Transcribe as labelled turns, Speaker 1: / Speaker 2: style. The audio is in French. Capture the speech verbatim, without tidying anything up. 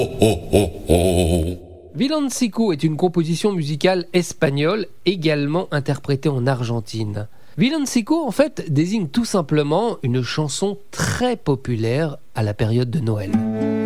Speaker 1: Villancico est une composition musicale espagnole également interprétée en Argentine. Villancico, en fait, désigne tout simplement une chanson très populaire à la période de Noël.